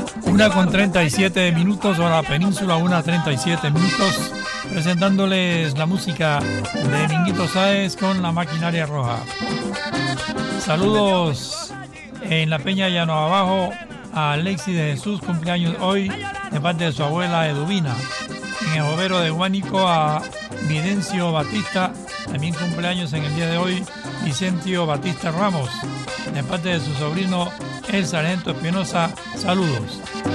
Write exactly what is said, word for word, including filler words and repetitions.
Una con treinta y siete minutos, hora península, una treinta y siete minutos, presentándoles la música de Minguito Sáez con la maquinaria roja. Saludos en la Peña Llano Abajo a Alexis de Jesús, cumpleaños hoy, de parte de su abuela Eduvina. En el Jovero de Guánico a Videncio Batista, también cumpleaños en el día de hoy, Vicencio Batista Ramos, de parte de su sobrino el sargento Espinosa. Saludos.